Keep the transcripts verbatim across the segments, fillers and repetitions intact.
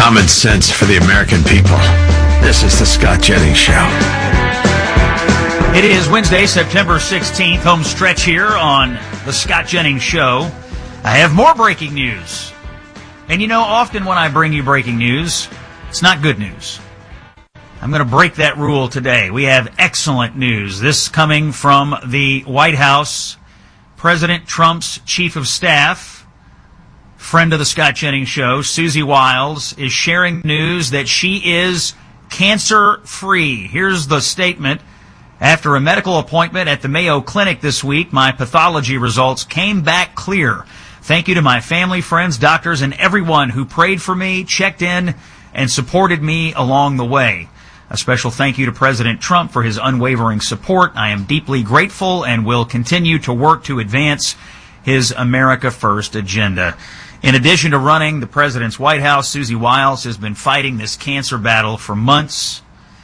common sense for the American people. This is the Scott Jennings Show. It is Wednesday, September sixteenth, home stretch here on the Scott Jennings Show. I have more breaking news. And you know, often when I bring you breaking news, it's not good news. I'm going to break that rule today. We have excellent news. This coming from the White House. President Trump's chief of staff, friend of the Scott Jennings Show, Susie Wiles, is sharing news that she is cancer-free. Here's the statement. After a medical appointment at the Mayo Clinic this week, my pathology results came back clear. Thank you to my family, friends, doctors, and everyone who prayed for me, checked in, and supported me along the way. A special thank you to President Trump for his unwavering support. I am deeply grateful and will continue to work to advance his America First agenda. In addition to running the President's White House, Susie Wiles has been fighting this cancer battle for months,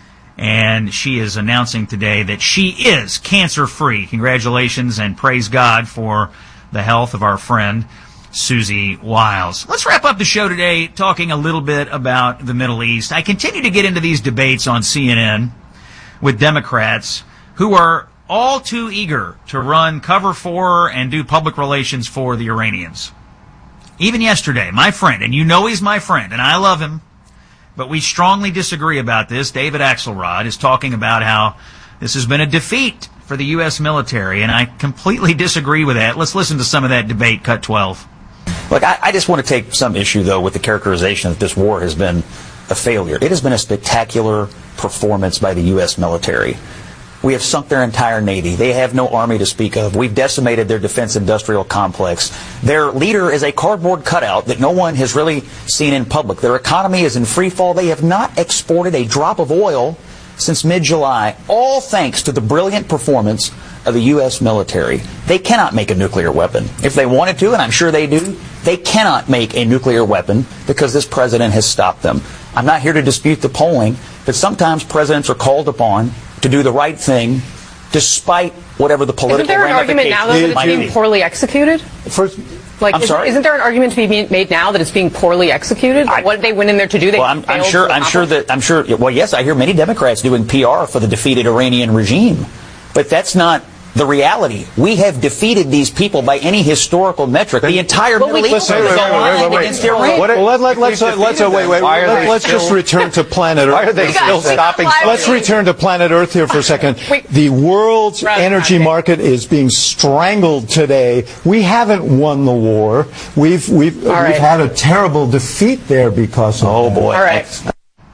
and she is announcing today that she is cancer-free. Congratulations and praise God for the health of our friend, Susie Wiles. Let's wrap up the show today talking a little bit about the Middle East. I continue to get into these debates on C N N with Democrats who are all too eager to run cover for and do public relations for the Iranians. Even yesterday, my friend, and you know he's my friend, and I love him, but we strongly disagree about this. David Axelrod is talking about how this has been a defeat for the U S military, and I completely disagree with that. Let's listen to some of that debate, cut twelve. Look, I, I just want to take some issue, though, with the characterization that this war has been a failure. It has been a spectacular performance by the U S military. We have sunk their entire Navy. They have no army to speak of. We've decimated their defense industrial complex. Their leader is a cardboard cutout that no one has really seen in public. Their economy is in free fall. They have not exported a drop of oil since mid-July, all thanks to the brilliant performance of the U S military. They cannot make a nuclear weapon. If they wanted to, and I'm sure they do, they cannot make a nuclear weapon because this president has stopped them. I'm not here to dispute the polling, but sometimes presidents are called upon to do the right thing despite whatever the political Isn't there an argument now, though, that it's being poorly executed? First, Like, I'm is, sorry? Isn't there an argument to be made now that it's being poorly executed? I, what did they went in there to do? They well, I'm, I'm sure. I'm sure that. I'm sure. Well, yes, I hear many Democrats doing P R for the defeated Iranian regime, but that's not the reality. We have defeated these people by any historical metric. The entire well, Middle East is aligned against Iran. Well, let, let, let's uh, let's uh, wait wait. Let, let's just return to planet Earth. Why are they still stopping? Let's return to planet Earth here for a second. The world's energy market is being strangled today. We haven't won the war. We've we've we've right. had a terrible defeat there because of Oh boy! All right.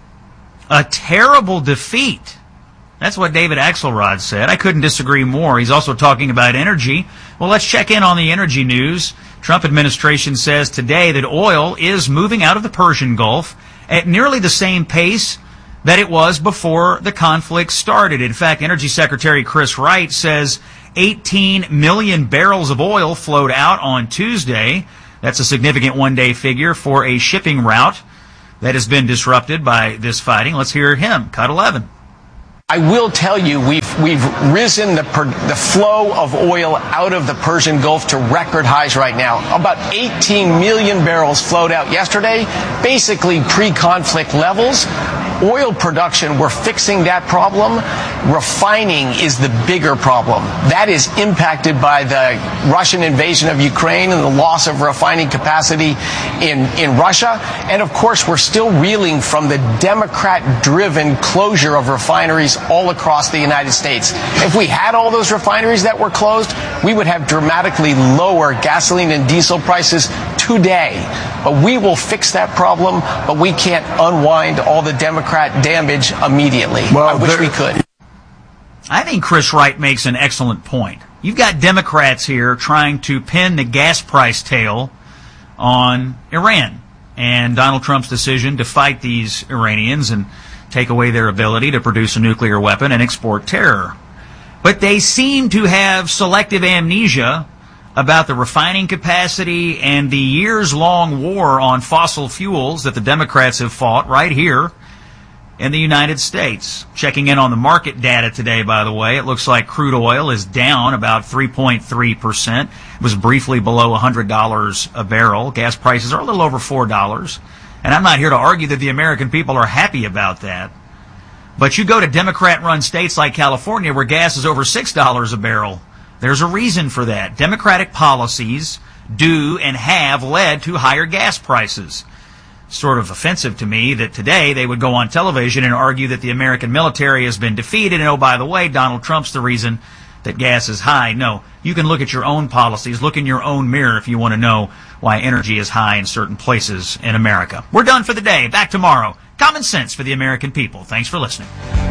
A terrible defeat. That's what David Axelrod said. I couldn't disagree more. He's also talking about energy. Well, let's check in on the energy news. Trump administration says today that oil is moving out of the Persian Gulf at nearly the same pace that it was before the conflict started. In fact, Energy Secretary Chris Wright says eighteen million barrels of oil flowed out on Tuesday. That's a significant one-day figure for a shipping route that has been disrupted by this fighting. Let's hear him. Cut eleven. I will tell you, we've we've risen the per, the flow of oil out of the Persian Gulf to record highs right now. About eighteen million barrels flowed out yesterday, basically pre-conflict levels. Oil production, we're fixing that problem. Refining is the bigger problem. That is impacted by the Russian invasion of Ukraine and the loss of refining capacity in, in Russia. And of course, we're still reeling from the Democrat-driven closure of refineries all across the United States. If we had all those refineries that were closed, we would have dramatically lower gasoline and diesel prices today. But we will fix that problem, but we can't unwind all the Democrat damage immediately. Well, I wish we could. I think Chris Wright makes an excellent point. You've got Democrats here trying to pin the gas price tail on Iran and Donald Trump's decision to fight these Iranians and take away their ability to produce a nuclear weapon and export terror. But they seem to have selective amnesia about the refining capacity and the years-long war on fossil fuels that the Democrats have fought right here in the United States. Checking in on the market data today, by the way, it looks like crude oil is down about three point three percent. It was briefly below one hundred dollars a barrel. Gas prices are a little over four dollars. And I'm not here to argue that the American people are happy about that. But you go to Democrat-run states like California where gas is over six dollars a barrel. There's a reason for that. Democratic policies do and have led to higher gas prices. Sort of offensive to me that today they would go on television and argue that the American military has been defeated and, oh, by the way, Donald Trump's the reason that gas is high. No, you can look at your own policies, look in your own mirror if you want to know why energy is high in certain places in America. We're done for the day. Back tomorrow. Common sense for the American people. Thanks for listening.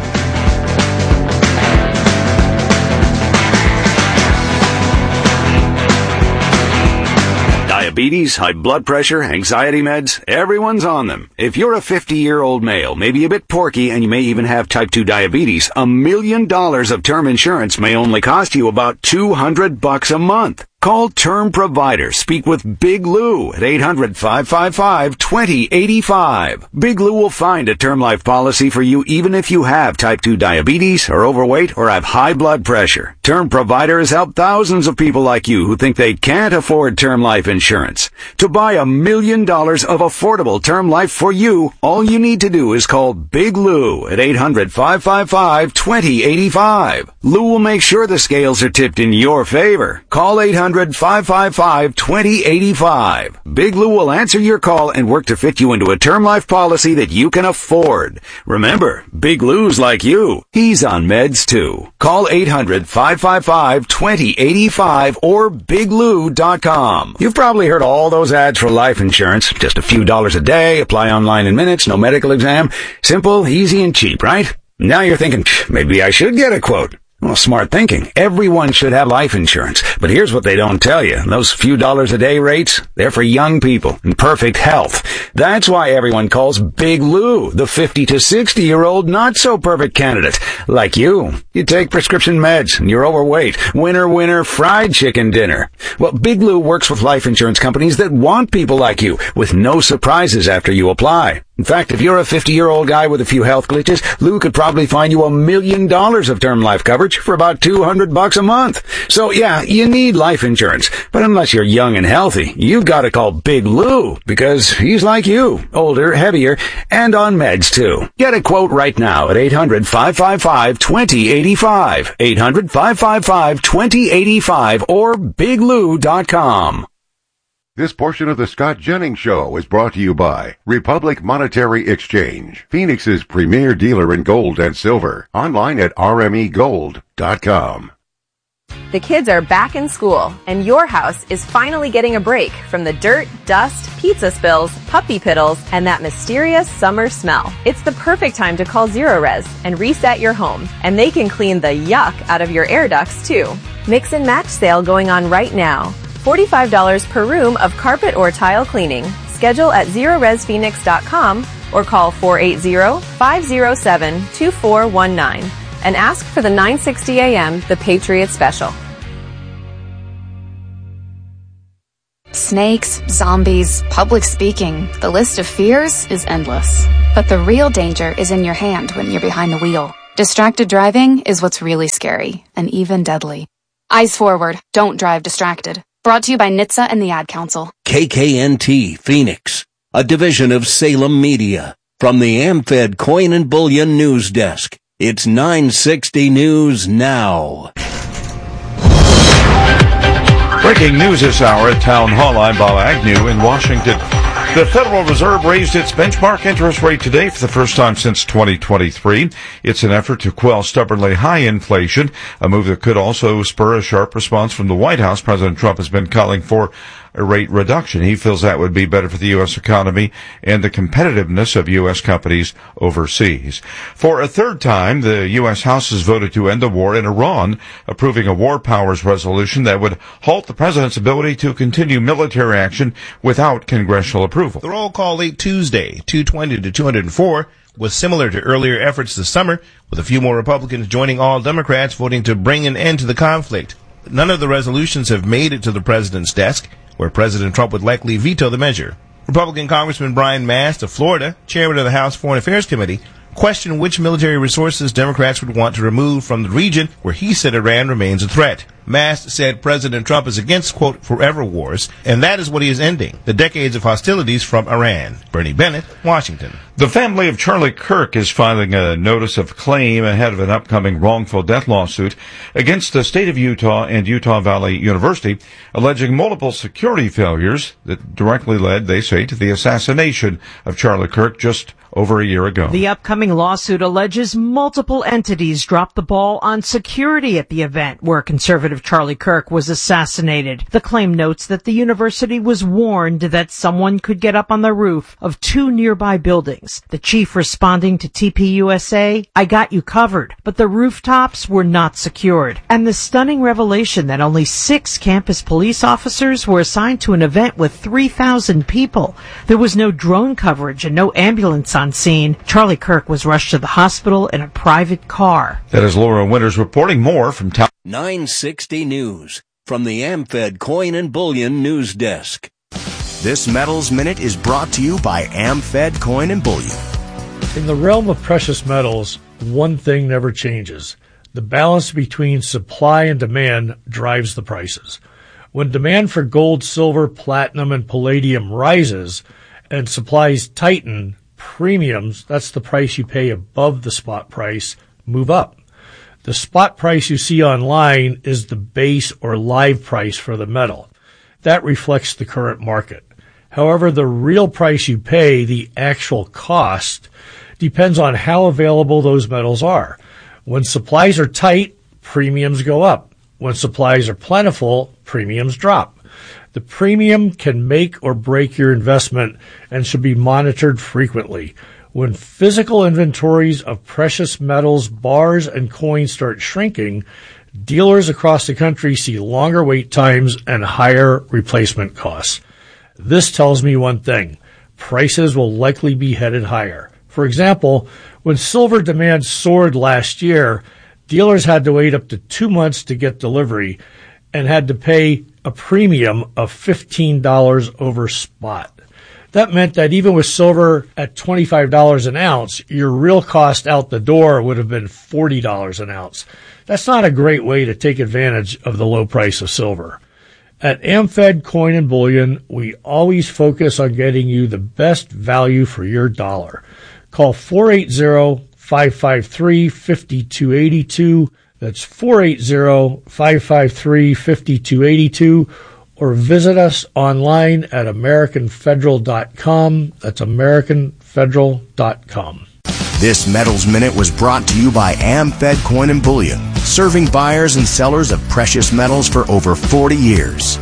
Diabetes, high blood pressure, anxiety meds, everyone's on them. If you're a fifty-year-old male, maybe a bit porky, and you may even have type two diabetes, a million dollars of term insurance may only cost you about two hundred bucks a month. Call Term Provider. Speak with Big Lou at eight hundred, five five five, two zero eight five. Big Lou will find a term life policy for you even if you have type two diabetes, are overweight, or have high blood pressure. Term Provider has helped thousands of people like you who think they can't afford term life insurance. To buy a million dollars of affordable term life for you, all you need to do is call Big Lou at eight hundred, five five five, two zero eight five. Lou will make sure the scales are tipped in your favor. Call eight hundred, five five five, two zero eight five. Big Lou will answer your call and work to fit you into a term life policy that you can afford. Remember, Big Lou's like you. He's on meds too. Call eight hundred, five five five, two zero eight five or big lou dot com. You've probably heard all those ads for life insurance. Just a few dollars a day, apply online in minutes, no medical exam. Simple, easy, and cheap, right? Now you're thinking, maybe I should get a quote. Well, smart thinking. Everyone should have life insurance. But here's what they don't tell you. Those few dollars a day rates, they're for young people in perfect health. That's why everyone calls Big Lou the fifty to sixty year old not so perfect candidate. Like you. You take prescription meds and you're overweight. Winner, winner, fried chicken dinner. Well, Big Lou works with life insurance companies that want people like you with no surprises after you apply. In fact, if you're a fifty-year-old guy with a few health glitches, Lou could probably find you a million dollars of term life coverage for about two hundred bucks a month. So yeah, you need life insurance. But unless you're young and healthy, you've got to call Big Lou because he's like you, older, heavier, and on meds too. Get a quote right now at eight hundred, five five five, two zero eight five. eight hundred, five five five, two zero eight five or big lou dot com. This portion of the Scott Jennings Show is brought to you by Republic Monetary Exchange, Phoenix's premier dealer in gold and silver. Online at r m e gold dot com. The kids are back in school, and your house is finally getting a break from the dirt, dust, pizza spills, puppy piddles, and that mysterious summer smell. It's the perfect time to call Zerorez and reset your home, and they can clean the yuck out of your air ducts, too. Mix and match sale going on right now. forty-five dollars per room of carpet or tile cleaning. Schedule at zerorez phoenix dot com or call four eight zero, five zero seven, two four one nine and ask for the nine sixty a m The Patriot Special. Snakes, zombies, public speaking. The list of fears is endless. But the real danger is in your hand when you're behind the wheel. Distracted driving is what's really scary and even deadly. Eyes forward. Don't drive distracted. Brought to you by N H T S A and the Ad Council. K K N T Phoenix, a division of Salem Media. From the AmFed Coin and Bullion News Desk, it's nine sixty News Now. Breaking news this hour at Town Hall. I'm Bob Agnew in Washington. The Federal Reserve raised its benchmark interest rate today for the first time since twenty twenty-three. It's an effort to quell stubbornly high inflation, a move that could also spur a sharp response from the White House. President Trump has been calling for a rate reduction. He feels that would be better for the U S economy and the competitiveness of U S companies overseas. For a third time, the U S House has voted to end the war in Iran, approving a war powers resolution that would halt the president's ability to continue military action without congressional approval. The roll call late Tuesday, two twenty to two oh four, was similar to earlier efforts this summer, with a few more Republicans joining all Democrats voting to bring an end to the conflict. None of the resolutions have made it to the president's desk, where President Trump would likely veto the measure. Republican Congressman Brian Mast of Florida, chairman of the House Foreign Affairs Committee, questioned which military resources Democrats would want to remove from the region where he said Iran remains a threat. Mast said President Trump is against, quote, forever wars, and that is what he is ending, the decades of hostilities from Iran. Bernie Bennett, Washington. The family of Charlie Kirk is filing a notice of claim ahead of an upcoming wrongful death lawsuit against the state of Utah and Utah Valley University, alleging multiple security failures that directly led, they say, to the assassination of Charlie Kirk just over a year ago. The upcoming lawsuit alleges multiple entities dropped the ball on security at the event where conservative Charlie Kirk was assassinated. The claim notes that the university was warned that someone could get up on the roof of two nearby buildings. The chief responding to T P U S A, "I got you covered," but the rooftops were not secured. And the stunning revelation that only six campus police officers were assigned to an event with three thousand people. There was no drone coverage and no ambulance on scene. Charlie Kirk was rushed to the hospital in a private car. That is Laura Winters reporting. More from town. nine sixty News from the AmFed Coin and Bullion News Desk. This Metals Minute is brought to you by AmFed Coin and Bullion. In the realm of precious metals, one thing never changes. The balance between supply and demand drives the prices. When demand for gold, silver, platinum, and palladium rises and supplies tighten, premiums, that's the price you pay above the spot price, move up. The spot price you see online is the base or live price for the metal. That reflects the current market. However, the real price you pay, the actual cost, depends on how available those metals are. When supplies are tight, premiums go up. When supplies are plentiful, premiums drop. The premium can make or break your investment and should be monitored frequently. When physical inventories of precious metals, bars, and coins start shrinking, dealers across the country see longer wait times and higher replacement costs. This tells me one thing: prices will likely be headed higher. For example, when silver demand soared last year, dealers had to wait up to two months to get delivery and had to pay a premium of fifteen dollars over spot. That meant that even with silver at twenty-five dollars an ounce, your real cost out the door would have been forty dollars an ounce. That's not a great way to take advantage of the low price of silver. At AmFed Coin and Bullion, we always focus on getting you the best value for your dollar. Call four eight zero, five five three, five two eight two. That's four eight zero, five five three, five two eight two, or visit us online at American Federal dot com. That's American Federal dot com. This Metals Minute was brought to you by AmFed Coin and Bullion, serving buyers and sellers of precious metals for over forty years.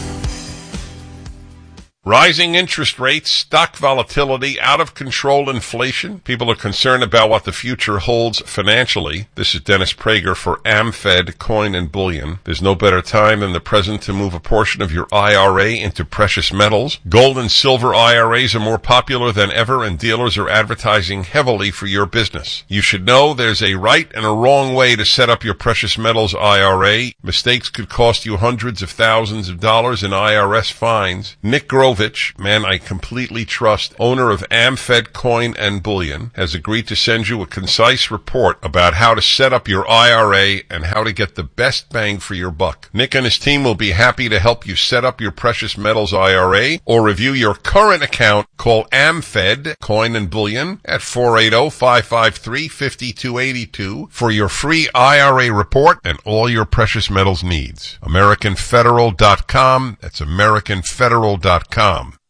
Rising interest rates, stock volatility, out-of-control inflation. People are concerned about what the future holds financially. This is Dennis Prager for AmFed Coin and Bullion. There's no better time than the present to move a portion of your I R A into precious metals. Gold and silver I R As are more popular than ever, and dealers are advertising heavily for your business. You should know there's a right and a wrong way to set up your precious metals I R A. Mistakes could cost you hundreds of thousands of dollars in I R S fines. Nick Grove, man I completely trust, owner of AmFed Coin and Bullion, has agreed to send you a concise report about how to set up your I R A and how to get the best bang for your buck. Nick and his team will be happy to help you set up your precious metals I R A or review your current account. Call AmFed Coin and Bullion at four eight zero, five five three, five two eight two for your free I R A report and all your precious metals needs. American Federal dot com. That's American Federal dot com.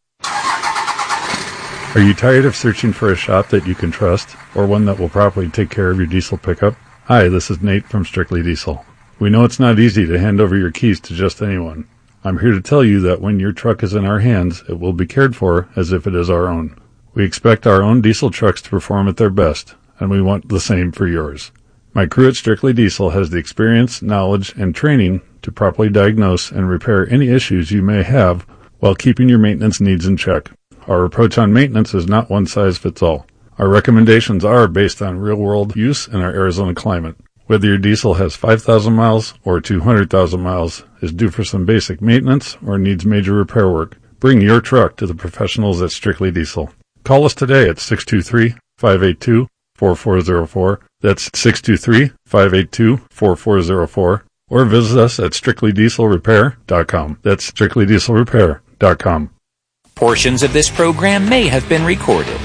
Are you tired of searching for a shop that you can trust, or one that will properly take care of your diesel pickup? Hi, this is Nate from Strictly Diesel. We know it's not easy to hand over your keys to just anyone. I'm here to tell you that when your truck is in our hands, it will be cared for as if it is our own. We expect our own diesel trucks to perform at their best, and we want the same for yours. My crew at Strictly Diesel has the experience, knowledge, and training to properly diagnose and repair any issues you may have while keeping your maintenance needs in check. Our approach on maintenance is not one size fits all. Our recommendations are based on real-world use in our Arizona climate. Whether your diesel has five thousand miles or two hundred thousand miles, is due for some basic maintenance, or needs major repair work, bring your truck to the professionals at Strictly Diesel. Call us today at six two three, five eight two, four four zero four. That's six two three, five eight two, four four zero four. Or visit us at strictly diesel repair dot com. That's strictly diesel repair dot com. Portions of this program may have been recorded.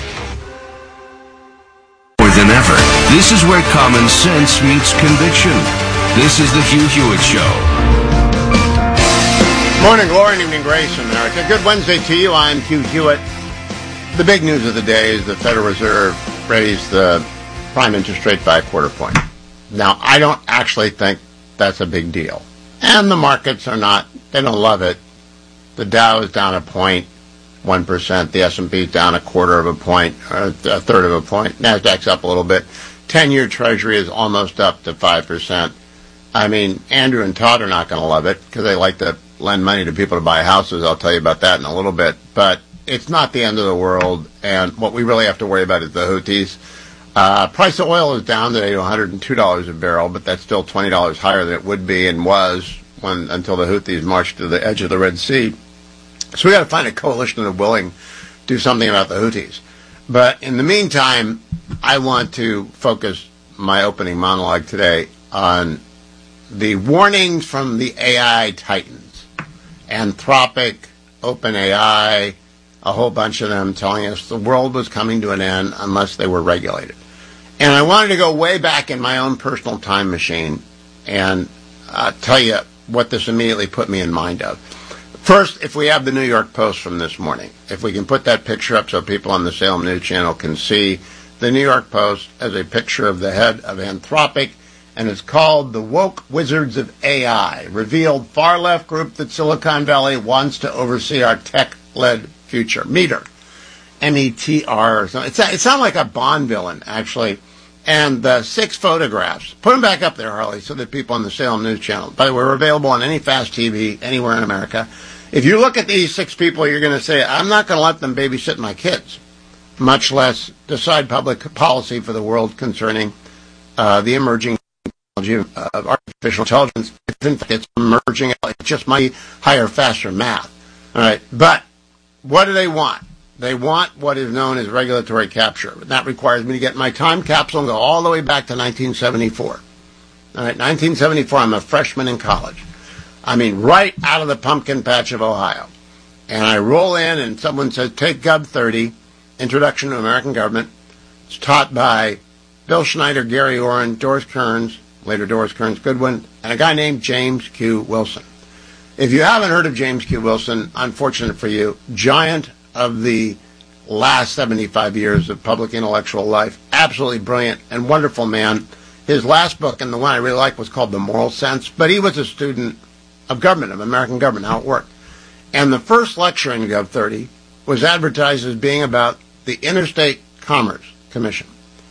More than ever, this is where common sense meets conviction. This is the Hugh Hewitt Show. Morning glory and evening grace, America. Good Wednesday to you. I'm Hugh Hewitt. The big news of the day is the Federal Reserve raised the prime interest rate by a quarter point. Now, I don't actually think that's a big deal. And the markets are not, they don't love it. The Dow is down a point, one percent. The S and P is down a quarter of a point, or a third of a point. NASDAQ's up a little bit. ten-year Treasury is almost up to five percent. I mean, Andrew and Todd are not going to love it because they like to lend money to people to buy houses. I'll tell you about that in a little bit. But it's not the end of the world. And what we really have to worry about is the Houthis. Uh, price of oil is down today to one hundred two dollars a barrel, but that's still twenty dollars higher than it would be and was when until the Houthis marched to the edge of the Red Sea. So we got to find a coalition of willing to do something about the Houthis. But in the meantime, I want to focus my opening monologue today on the warnings from the A I titans. Anthropic, OpenAI, a whole bunch of them telling us the world was coming to an end unless they were regulated. And I wanted to go way back in my own personal time machine and uh, tell you what this immediately put me in mind of. First, if we have the New York Post from this morning, if we can put that picture up so people on the Salem News Channel can see the New York Post as a picture of the head of Anthropic, and it's called The Woke Wizards of A I, revealed far-left group that Silicon Valley wants to oversee our tech-led future. Meter. M E T R. It sounds like a Bond villain, actually. And the six photographs. Put them back up there, Harley, so that people on the Salem News Channel. By the way, we're available on any fast T V anywhere in America. If you look at these six people, you're going to say, I'm not going to let them babysit my kids, much less decide public policy for the world concerning uh, the emerging technology of artificial intelligence. It's emerging. It just might be higher, faster math. All right. But what do they want? They want what is known as regulatory capture. That requires me to get my time capsule and go all the way back to nineteen seventy-four. All right, nineteen seventy-four, I'm a freshman in college. I mean, right out of the pumpkin patch of Ohio. And I roll in and someone says, take Gov thirty, Introduction to American Government. It's taught by Bill Schneider, Gary Orrin, Doris Kearns, later Doris Kearns Goodwin, and a guy named James Q. Wilson. If you haven't heard of James Q. Wilson, unfortunate for you, giant of the last seventy-five years of public intellectual life, absolutely brilliant and wonderful man. His last book, and the one I really liked, was called The Moral Sense, but he was a student of government, of American government, how it worked. And the first lecture in Gov thirty was advertised as being about the Interstate Commerce Commission.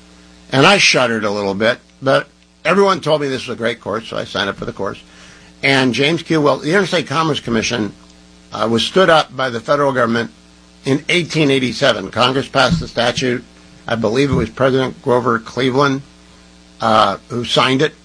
And I shuddered a little bit, but everyone told me this was a great course, so I signed up for the course. And James Q. Wilson, the Interstate Commerce Commission uh, was stood up by the federal government in eighteen eighty-seven. Congress passed the statute. I believe it was President Grover Cleveland uh, who signed it.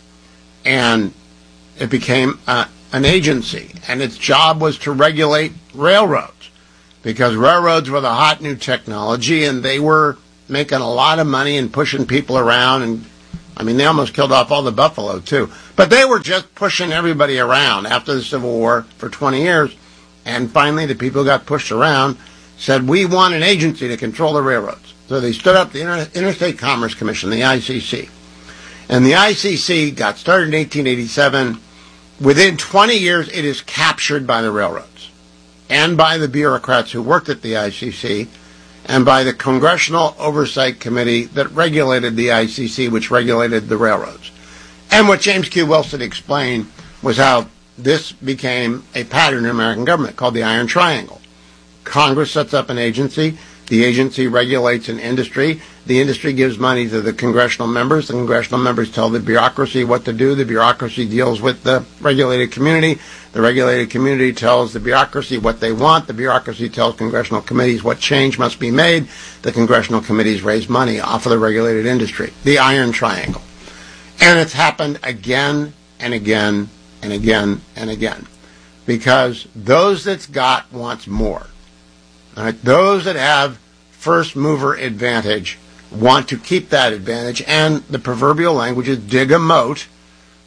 And it became uh, an agency. And its job was to regulate railroads. Because railroads were the hot new technology, and they were making a lot of money and pushing people around. And, I mean, they almost killed off all the buffalo, too. But they were just pushing everybody around after the Civil War for twenty years. And finally, the people who got pushed around said, we want an agency to control the railroads. So they stood up the Inter- Interstate Commerce Commission, the I C C. And the I C C got started in eighteen eighty-seven. Within twenty years, it is captured by the railroads and by the bureaucrats who worked at the I C C and by the Congressional Oversight Committee that regulated the I C C, which regulated the railroads. And what James Q. Wilson explained was how this became a pattern in American government called the Iron Triangle. Congress sets up an agency. The agency regulates an industry. The industry gives money to the congressional members. The congressional members tell the bureaucracy what to do. The bureaucracy deals with the regulated community. The regulated community tells the bureaucracy what they want. The bureaucracy tells congressional committees what change must be made. The congressional committees raise money off of the regulated industry. The Iron Triangle. And it's happened again and again and again and again. Because those that's got wants more. All right, those that have first mover advantage want to keep that advantage, and the proverbial language is dig a moat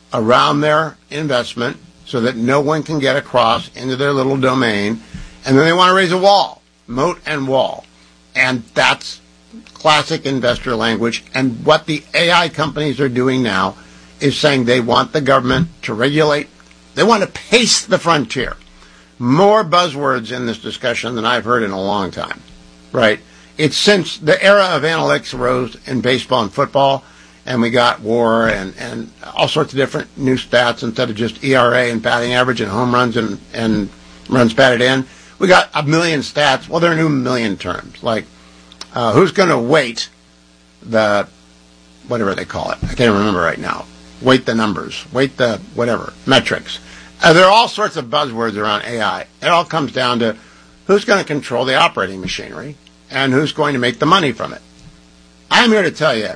around their investment so that no one can get across into their little domain. And then they want to raise a wall, moat and wall. And that's classic investor language. And what the A I companies are doing now is saying they want the government to regulate. They want to pace the frontier. More buzzwords in this discussion than I've heard in a long time, right? It's since the era of analytics arose in baseball and football, and we got WAR and, and all sorts of different new stats instead of just E R A and batting average and home runs and, and runs batted in. We got a million stats. Well, there are new million terms, like uh, who's going to weight the, whatever they call it. I can't remember right now. Weight the numbers. Weight the whatever. Metrics. Uh, there are all sorts of buzzwords around A I. It all comes down to who's going to control the operating machinery and who's going to make the money from it. I'm here to tell you,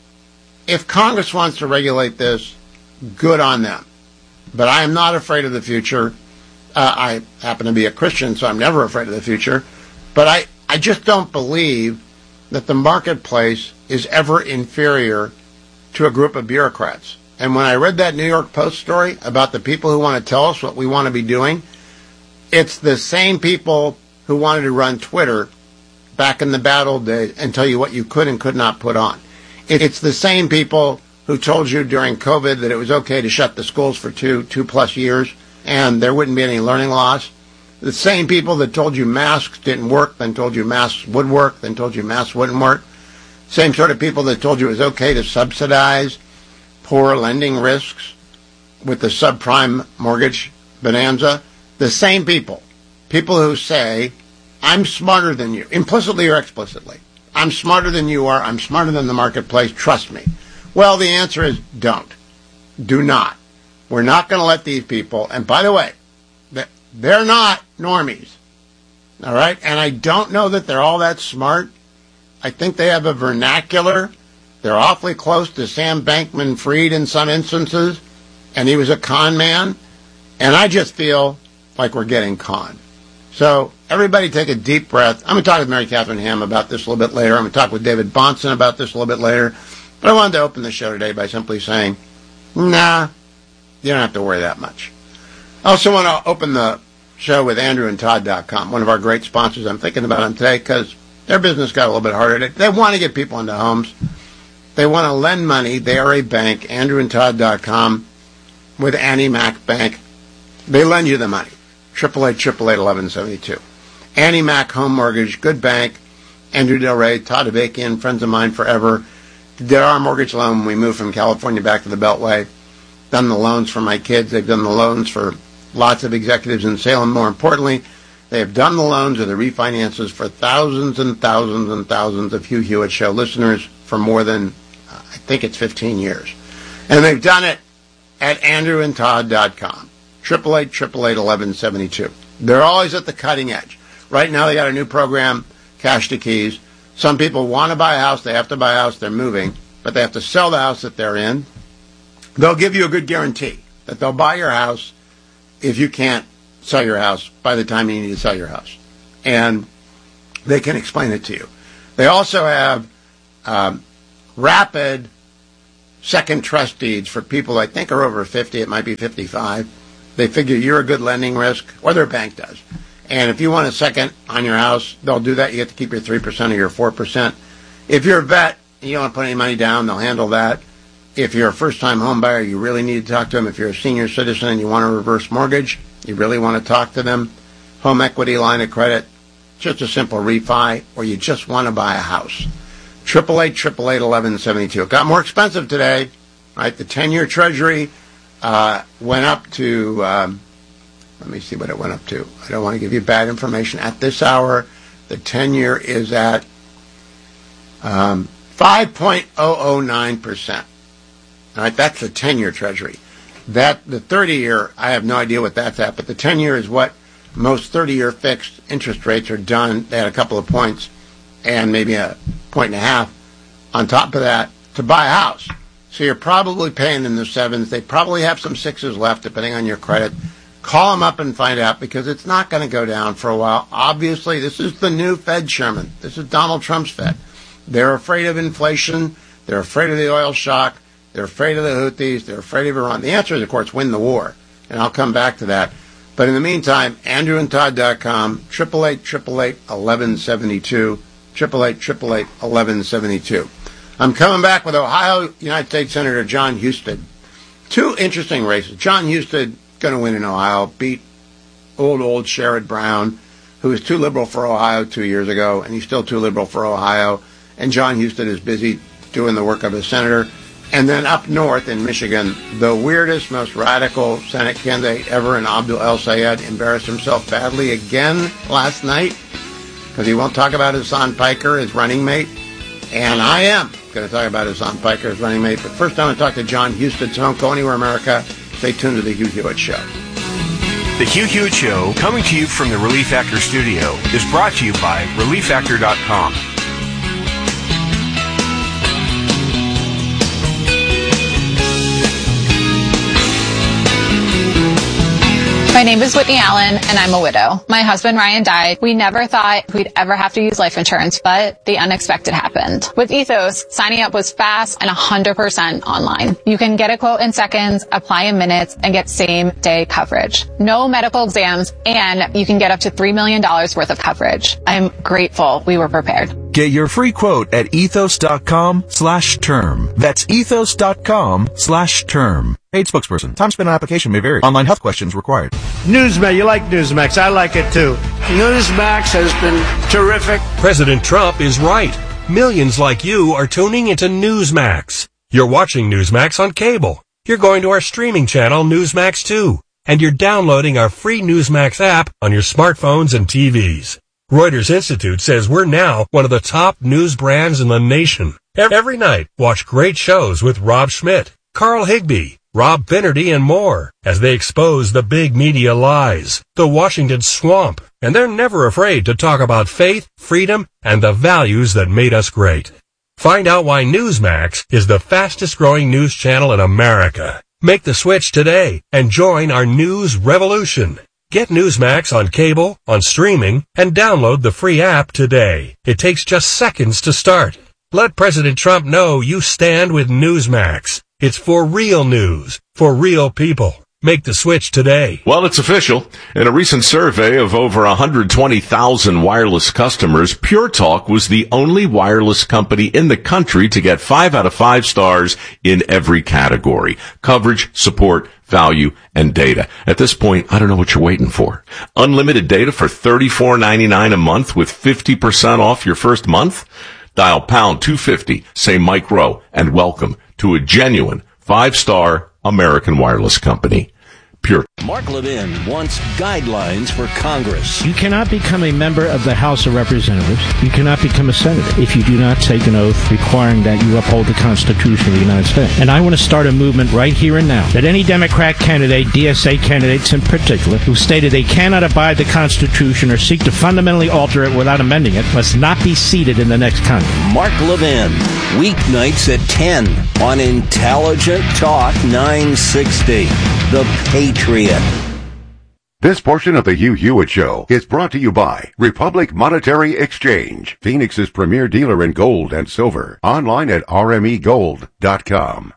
if Congress wants to regulate this, good on them. But I am not afraid of the future. Uh, I happen to be a Christian, so I'm never afraid of the future. But I, I just don't believe that the marketplace is ever inferior to a group of bureaucrats. And when I read that New York Post story about the people who want to tell us what we want to be doing, it's the same people who wanted to run Twitter back in the bad old days and tell you what you could and could not put on. It's the same people who told you during COVID that it was okay to shut the schools for two, two plus years and there wouldn't be any learning loss. The same people that told you masks didn't work, then told you masks would work, then told you masks wouldn't work. Same sort of people that told you it was okay to subsidize poor lending risks with the subprime mortgage bonanza. The same people. People who say, I'm smarter than you, implicitly or explicitly. I'm smarter than you are. I'm smarter than the marketplace. Trust me. Well, the answer is don't. Do not. We're not going to let these people, and by the way, they're not normies. All right? And I don't know that they're all that smart. I think they have a vernacular. They're awfully close to Sam Bankman-Fried in some instances, and he was a con man. And I just feel like we're getting conned. So everybody take a deep breath. I'm going to talk with Mary Catherine Ham about this a little bit later. I'm going to talk with David Bahnsen about this a little bit later. But I wanted to open the show today by simply saying, nah, you don't have to worry that much. I also want to open the show with Andrew and Todd dot com, one of our great sponsors. I'm thinking about them today because their business got a little bit harder. They want to get people into homes. They want to lend money. They are a bank, Andrew and Todd dot com, with Annie Mac Bank. They lend you the money. triple eight, triple eight, eleven seventy-two. Annie Mac Home Mortgage, good bank. Andrew Del Rey, Todd Avakian, friends of mine forever. Did our mortgage loan when we moved from California back to the Beltway. Done the loans for my kids. They've done the loans for lots of executives in Salem. More importantly, they have done the loans or the refinances for thousands and thousands and thousands of Hugh Hewitt Show listeners for more than, uh, I think it's fifteen years. And they've done it at Andrew and Todd dot com. triple eight, triple eight, eleven seventy-two. They're always at the cutting edge. Right now they got a new program, Cash to Keys. Some people want to buy a house. They have to buy a house. They're moving. But they have to sell the house that they're in. They'll give you a good guarantee that they'll buy your house if you can't sell your house by the time you need to sell your house. And they can explain it to you. They also have um, rapid second trust deeds for people I think are over fifty. It might be fifty-five. They figure you're a good lending risk, or their bank does. And if you want a second on your house, they'll do that. You get to keep your three percent or your four percent. If you're a vet and you don't want to put any money down, they'll handle that. If you're a first-time home buyer, you really need to talk to them. If you're a senior citizen and you want a reverse mortgage, you really want to talk to them. Home equity line of credit, just a simple refi, or you just want to buy a house. triple eight, triple eight, eleven seventy-two. It got more expensive today, right? The ten-year Treasury uh, went up to, um, let me see what it went up to. I don't want to give you bad information. At this hour, the ten-year is at um, five point zero zero nine percent. All right, that's the ten-year Treasury. That the thirty-year, I have no idea what that's at, but the ten-year is what most thirty-year fixed interest rates are done. They had a couple of points and maybe a point and a half on top of that to buy a house. So you're probably paying in the sevens. They probably have some sixes left, depending on your credit. Call them up and find out, because it's not going to go down for a while. Obviously, this is the new Fed chairman. This is Donald Trump's Fed. They're afraid of inflation. They're afraid of the oil shock. They're afraid of the Houthis. They're afraid of Iran. The answer is, of course, win the war. And I'll come back to that. But in the meantime, andrew and todd dot com, eight eight eight, eight eight eight, eleven seventy-two, eight eight eight, eight eight eight, eleven seventy-two. I'm coming back with Ohio United States Senator John Husted. Two interesting races. John Husted going to win in Ohio, beat old, old Sherrod Brown, who was too liberal for Ohio two years ago, and he's still too liberal for Ohio. And John Husted is busy doing the work of a senator. And then up north in Michigan, the weirdest, most radical Senate candidate ever, and Abdul El Sayed, embarrassed himself badly again last night because he won't talk about Hassan Piker, his running mate. And I am going to talk about Hassan Piker, his running mate. But first, I'm going to talk to John Husted. So don't go anywhere, America. Stay tuned to the Hugh Hewitt Show. The Hugh Hewitt Show, coming to you from the Relief Factor studio, is brought to you by relief factor dot com. My name is Whitney Allen, and I'm a widow. My husband, Ryan, died. We never thought we'd ever have to use life insurance, but the unexpected happened. With Ethos, signing up was fast and one hundred percent online. You can get a quote in seconds, apply in minutes, and get same-day coverage. No medical exams, and you can get up to three million dollars worth of coverage. I'm grateful we were prepared. Get your free quote at ethos dot com slash term. That's ethos dot com slash term. Paid spokesperson. Time spent on application may vary. Online health questions required. Newsmax. You like Newsmax. I like it too. Newsmax has been terrific. President Trump is right. Millions like you are tuning into Newsmax. You're watching Newsmax on cable. You're going to our streaming channel, Newsmax two. And you're downloading our free Newsmax app on your smartphones and T Vs. Reuters Institute says we're now one of the top news brands in the nation. Every night, watch great shows with Rob Schmidt, Carl Higbee, Rob Finnerty, and more as they expose the big media lies, the Washington swamp, and they're never afraid to talk about faith, freedom, and the values that made us great. Find out why Newsmax is the fastest growing news channel in America. Make the switch today and join our news revolution. Get Newsmax on cable, on streaming, and download the free app today. It takes just seconds to start. Let President Trump know you stand with Newsmax. It's for real news, for real people. Make the switch today. Well, it's official. In a recent survey of over one hundred twenty thousand wireless customers, Pure Talk was the only wireless company in the country to get five out of five stars in every category. Coverage, support, value, and data. At this point, I don't know what you're waiting for. Unlimited data for thirty-four ninety-nine a month with fifty percent off your first month? Dial pound two fifty, say Mike Rowe, and welcome to a genuine five-star American wireless company. Pure. Mark Levin wants guidelines for Congress. You cannot become a member of the House of Representatives. You cannot become a senator if you do not take an oath requiring that you uphold the Constitution of the United States. And I want to start a movement right here and now that any Democrat candidate, D S A candidates in particular, who stated they cannot abide the Constitution or seek to fundamentally alter it without amending it, must not be seated in the next Congress. Mark Levin, weeknights at ten on Intelligent Talk nine sixty. The Patriot. This portion of the Hugh Hewitt Show is brought to you by Republic Monetary Exchange, Phoenix's premier dealer in gold and silver. Online at r m e gold dot com.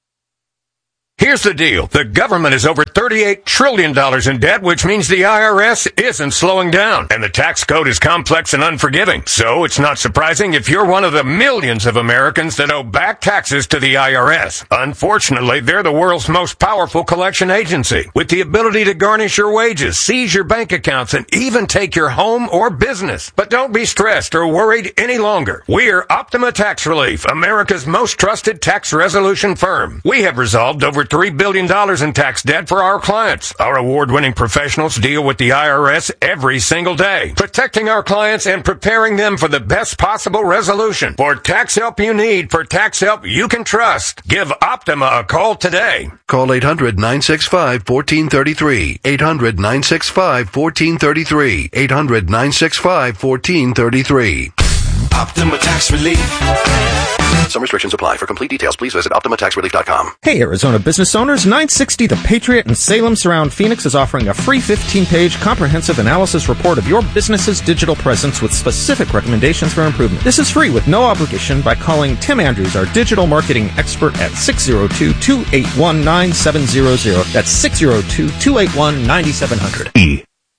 Here's the deal. The government is over thirty-eight trillion dollars in debt, which means the I R S isn't slowing down. And the tax code is complex and unforgiving. So it's not surprising if you're one of the millions of Americans that owe back taxes to the I R S. Unfortunately, they're the world's most powerful collection agency, with the ability to garnish your wages, seize your bank accounts, and even take your home or business. But don't be stressed or worried any longer. We're Optima Tax Relief, America's most trusted tax resolution firm. We have resolved over three billion dollars in tax debt for our clients. Our award-winning professionals deal with the I R S every single day, protecting our clients and preparing them for the best possible resolution. For tax help you need, for tax help you can trust, give Optima a call today. Call eight hundred nine six five one four three three. eight hundred nine six five one four three three. eight hundred nine six five one four three three. Optima Tax Relief. Some restrictions apply. For complete details, please visit Optima Tax Relief dot com. Hey, Arizona business owners, nine sixty The Patriot in Salem Surround Phoenix is offering a free fifteen-page comprehensive analysis report of your business's digital presence with specific recommendations for improvement. This is free with no obligation by calling Tim Andrews, our digital marketing expert, at six oh two, two eight one, nine seven zero zero. That's six oh two, two eight one, nine seven zero zero.